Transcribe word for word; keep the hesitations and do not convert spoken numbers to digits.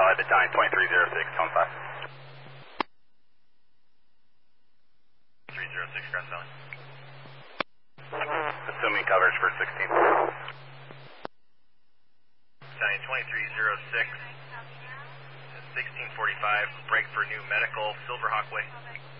uh, Battalion twenty-three oh six, tone five. three oh six, ground zone. Assuming coverage for sixteen. Battalion twenty-three oh six, sixteen forty-five, break for new medical, Silver Hawk Way.